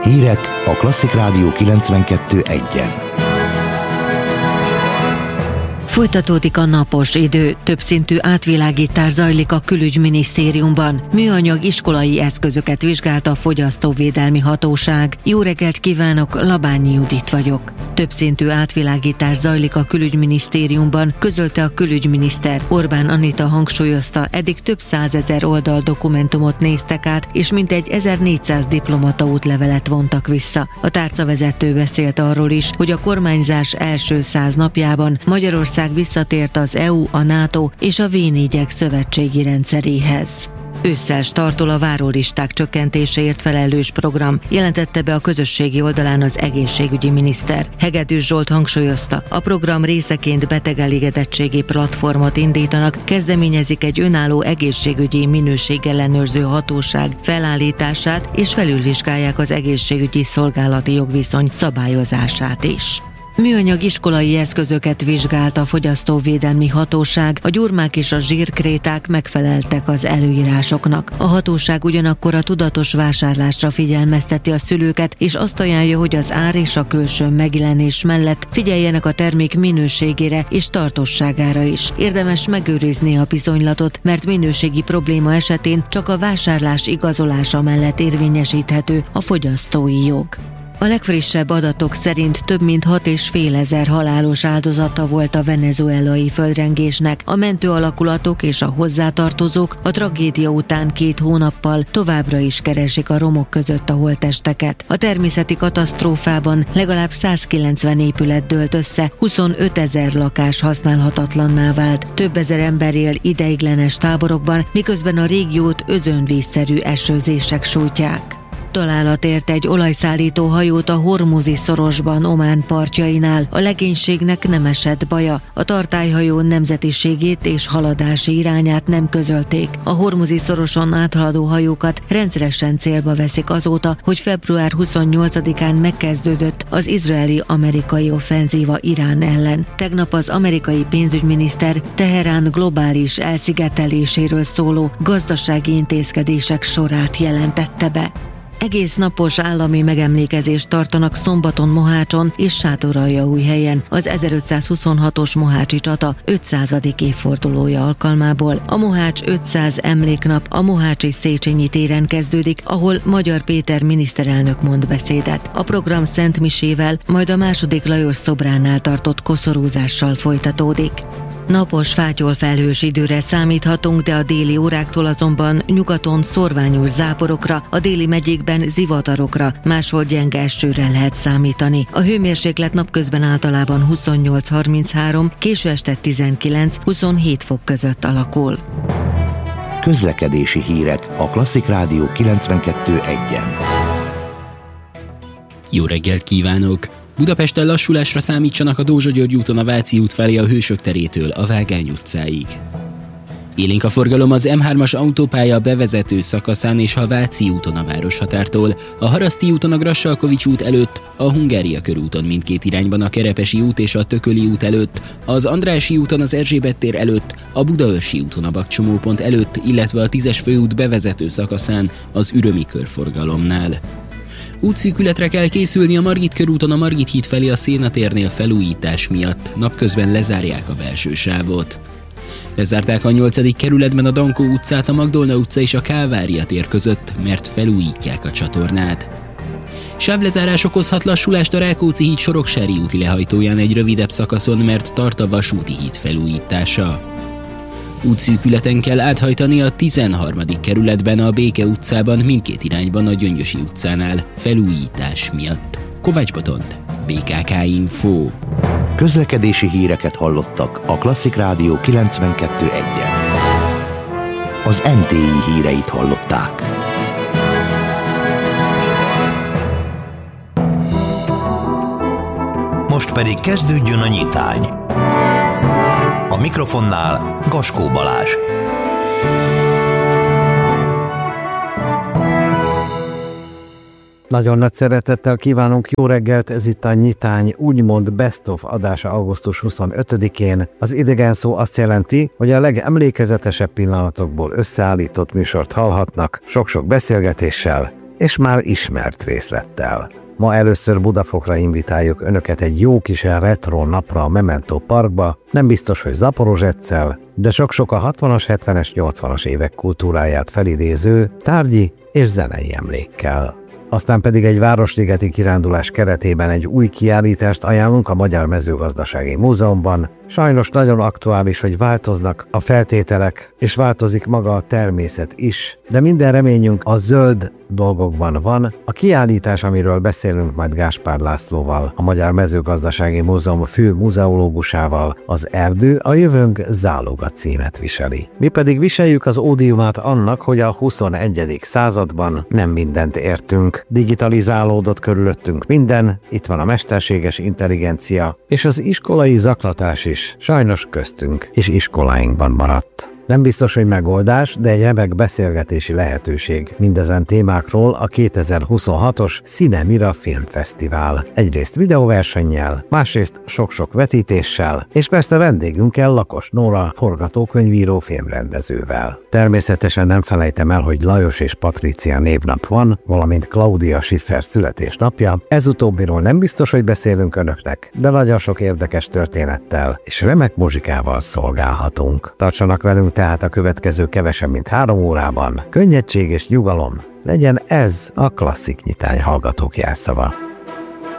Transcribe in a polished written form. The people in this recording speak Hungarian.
Hírek a Klasszik Rádió 92.1-en. Folytatódik a napos idő, többszintű átvilágítás zajlik a Külügyminisztériumban. Műanyag iskolai eszközöket vizsgált a Fogyasztóvédelmi Hatóság. Jó reggelt kívánok, Labányi Judit vagyok. Többszintű átvilágítás zajlik a Külügyminisztériumban, közölte a külügyminiszter. Orbán Anita hangsúlyozta, eddig több 100 000 oldal dokumentumot néztek át, és mintegy 1400 diplomata útlevelet vontak vissza. A tárcavezető beszélt arról is, hogy a kormányzás első 100 napjában Magyarország visszatért az EU, a NATO és a V4-ek szövetségi rendszeréhez. Ősszel startol a várólisták csökkentéséért felelős program, jelentette be a közösségi oldalán az egészségügyi miniszter. Hegedűs Zsolt hangsúlyozta, a program részeként betegelégedettségi platformot indítanak, kezdeményezik egy önálló egészségügyi minőségellenőrző hatóság felállítását, és felülvizsgálják az egészségügyi szolgálati jogviszony szabályozását is. Műanyag iskolai eszközöket vizsgált a Fogyasztóvédelmi Hatóság, a gyurmák és a zsírkréták megfeleltek az előírásoknak. A hatóság ugyanakkor a tudatos vásárlásra figyelmezteti a szülőket, és azt ajánlja, hogy az ár és a külső megjelenés mellett figyeljenek a termék minőségére és tartósságára is. Érdemes megőrizni a bizonylatot, mert minőségi probléma esetén csak a vásárlás igazolása mellett érvényesíthető a fogyasztói jog. A legfrissebb adatok szerint több mint 6500 halálos áldozata volt a venezuelai földrengésnek. A mentőalakulatok és a hozzátartozók a tragédia után 2 hónappal továbbra is keresik a romok között a holttesteket. A természeti katasztrófában legalább 190 épület dőlt össze, 25 000 lakás használhatatlanná vált. Több ezer ember él ideiglenes táborokban, miközben a régiót özönvízszerű esőzések sújtják. Találat ért egy olajszállító hajót a Hormuzi szorosban, Omán partjainál. A legénységnek nem esett baja. A tartályhajó nemzetiségét és haladási irányát nem közölték. A Hormuzi szoroson áthaladó hajókat rendszeresen célba veszik azóta, hogy február 28-án megkezdődött az izraeli-amerikai offenzíva Irán ellen. Tegnap az amerikai pénzügyminiszter Teherán globális elszigeteléséről szóló gazdasági intézkedések sorát jelentette be. Egész napos állami megemlékezést tartanak szombaton Mohácson és Sátoraljaújhelyen az 1526-os mohácsi csata 500. évfordulója alkalmából. A Mohács 500 emléknap a mohácsi Széchenyi téren kezdődik, ahol Magyar Péter miniszterelnök mond beszédet. A program szentmisével, majd a II. Lajos szobránál tartott koszorúzással folytatódik. Napos, fátyolfelhős időre számíthatunk, de a déli óráktól azonban nyugaton szorványos záporokra, a déli megyékben zivatarokra, máshol gyenge esőre lehet számítani. A hőmérséklet napközben általában 28-33, késő este 19-27 fok között alakul. Közlekedési hírek a Klasszik Rádió 92.1-en. Jó reggelt kívánok! Budapesten lassulásra számítsanak a Dózsa-György úton a Váci út felé a Hősök terétől a Vágány utcáig. Élénk a forgalom az M3-as autópálya bevezető szakaszán és a Váci úton a Városhatártól, a Haraszti úton a Grassalkovics út előtt, a Hungária körúton mindkét irányban a Kerepesi út és a Tököli út előtt, az Andrássy úton az Erzsébet tér előtt, a Budaörsi úton a Bakcsomópont előtt, illetve a 10-es főút bevezető szakaszán az Ürömi körforgalomnál. Útszűkületre kell készülni a Margit körúton a Margit híd felé a Széna térnél felújítás miatt. Napközben lezárják a belső sávot. Lezárták a 8. kerületben a Dankó utcát, a Magdolna utca és a Kálvária tér között, mert felújítják a csatornát. Sávlezárás okozhat lassulást a Rákóczi híd Soroksári úti lehajtóján egy rövidebb szakaszon, mert tart a Vasúti híd felújítása. Útszűkületen kell áthajtani a 13. kerületben a Béke utcában mindkét irányban a Gyöngyösi utcánál felújítás miatt. Kovács Botont, BKK Info. Közlekedési híreket hallottak a Klasszik Rádió 92.1-en. Az NTI híreit hallották. Most pedig kezdődjön a nyitány. A mikrofonnál Gaskó Balázs. Nagyon nagy szeretettel kívánunk jó reggelt, ez itt a Nyitány úgymond Best of adása augusztus 25-én. Az idegen szó azt jelenti, hogy a legemlékezetesebb pillanatokból összeállított műsort hallhatnak, sok-sok beszélgetéssel, és már ismert részlettel. Ma először Budafokra invitáljuk önöket egy jó kis retro napra a Memento Parkba, nem biztos, hogy Zaporozseccal, de sok-sok a 60-as, 70-es, 80-as évek kultúráját felidéző tárgyi és zenei emlékkel. Aztán pedig egy városligeti kirándulás keretében egy új kiállítást ajánlunk a Magyar Mezőgazdasági Múzeumban. Sajnos nagyon aktuális, hogy változnak a feltételek, és változik maga a természet is, de minden reményünk a zöld dolgokban van. A kiállítás, amiről beszélünk majd Gáspár Lászlóval, a Magyar Mezőgazdasági Múzeum fő muzeológusával, az erdő a jövőnk záloga címet viseli. Mi pedig viseljük az ódiumát annak, hogy a 21. században nem mindent értünk. Digitalizálódott körülöttünk minden, itt van a mesterséges intelligencia, és az iskolai zaklatás is sajnos köztünk és iskoláinkban maradt. Nem biztos, hogy megoldás, de egy remek beszélgetési lehetőség mindezen témákról a 2026-os Cinemira Filmfesztivál. Egyrészt videóversennyel, másrészt sok-sok vetítéssel, és persze vendégünkkel, Lakos Nóra, forgatókönyvíró, filmrendezővel. Természetesen nem felejtem el, hogy Lajos és Patricia névnap van, valamint Claudia Schiffer születésnapja. Ez utóbbiról nem biztos, hogy beszélünk önöknek, de nagyon sok érdekes történettel és remek muzsikával szolgálhatunk. Tartsanak velünk tehát a következő kevesebb mint 3 órában. Könnyedség és nyugalom, legyen ez a Klasszik Nyitány hallgatók jelszava.